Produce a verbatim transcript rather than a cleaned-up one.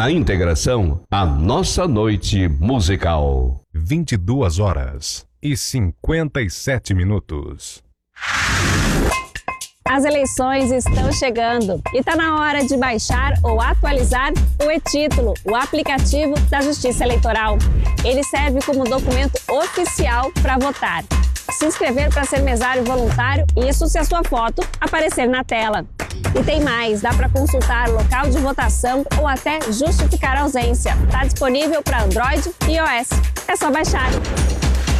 Na integração, a nossa noite musical. vinte e duas horas e cinquenta e sete minutos. As eleições estão chegando e está na hora de baixar ou atualizar o e-Título, o aplicativo da Justiça Eleitoral. Ele serve como documento oficial para votar. Se inscrever para ser mesário voluntário, isso se a sua foto aparecer na tela. E tem mais, dá para consultar local de votação ou até justificar a ausência. Está disponível para Android e iOS. É só baixar.